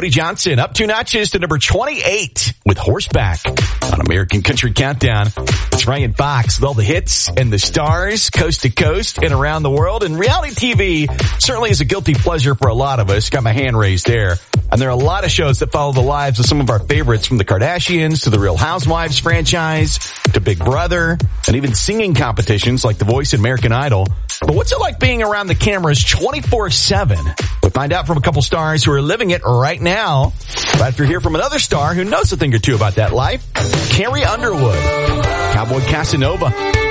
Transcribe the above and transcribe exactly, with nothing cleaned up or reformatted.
Cody Johnson up two notches to number twenty-eight with Horseback on American Country Countdown. It's Ryan Fox with all the hits and the stars coast to coast and around the world. And reality T V certainly is a guilty pleasure for a lot of us. Got my hand raised there. And there are a lot of shows that follow the lives of some of our favorites, from the Kardashians to the Real Housewives franchise to Big Brother and even singing competitions like The Voice and American Idol. But what's it like being around the cameras twenty-four seven? We'll find out from a couple stars who are living it right now. But after hear from another star who knows a thing or two about that life, Carrie Underwood, Cowboy Casanova.